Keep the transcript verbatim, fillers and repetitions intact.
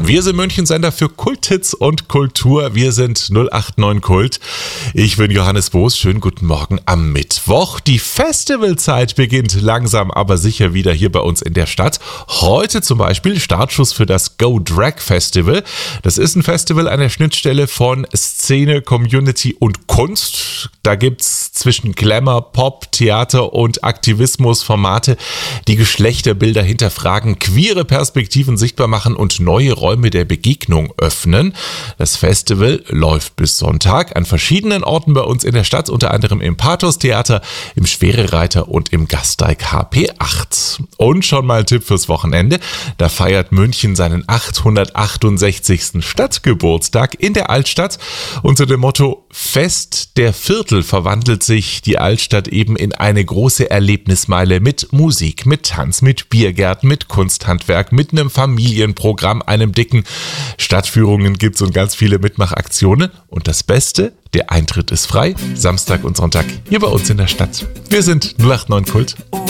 Wir sind München-Sender für Kulthits und Kultur. Wir sind null acht neun Kult. Ich bin Johannes Boos. Schönen guten Morgen am Mittwoch. Die Festivalzeit beginnt langsam, aber sicher wieder hier bei uns in der Stadt. Heute zum Beispiel Startschuss für das Go Drag Festival. Das ist ein Festival an der Schnittstelle von Szene, Community und Kunst. Da gibt's zwischen Glamour, Pop, Theater und Aktivismus Formate, die Geschlechterbilder hinterfragen, queere Perspektiven sichtbar machen und neue Räume der Begegnung öffnen. Das Festival läuft bis Sonntag an verschiedenen Orten bei uns in der Stadt, unter anderem im Pathos Theater, im Schwerereiter und im Gasteig H P acht. Und schon mal ein Tipp fürs Wochenende. Da feiert München seinen achthundertachtundsechzigsten Stadtgeburtstag in der Altstadt. Unter dem Motto Fest der Viertel verwandelt sich die Altstadt eben in eine große Erlebnismeile mit Musik, mit Tanz, mit Biergärten, mit Kunsthandwerk, mit einem Familienprogramm, einem dicken Stadtführungen gibt's und ganz viele Mitmachaktionen. Und das Beste, der Eintritt ist frei. Samstag und Sonntag hier bei uns in der Stadt. Wir sind null acht neun Kult.